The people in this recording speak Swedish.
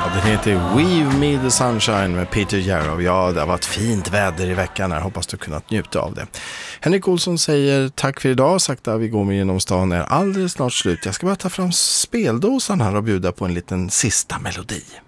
Den heter Weave Me the Sunshine med Peter Jarrow. Ja, det har varit fint väder i veckan här. Hoppas du kunnat njuta av det. Henrik Olsson säger tack för idag. Sakta vi går med genom stan är alldeles snart slut. Jag ska bara ta fram speldosan här och bjuda på en liten sista melodi.